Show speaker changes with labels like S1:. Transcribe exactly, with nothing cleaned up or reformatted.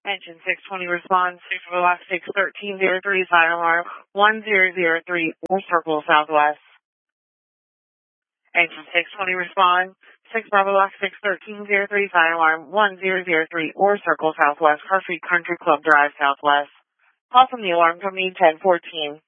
S1: Engine six twenty responds, six Bravo six thirteen zero three, fire alarm one zero zero three, or circle southwest. Engine six twenty responds, six Bravo six thirteen zero three, fire alarm one zero zero three, or circle southwest, Car Street Country Club Drive southwest. Call from the alarm company ten fourteen.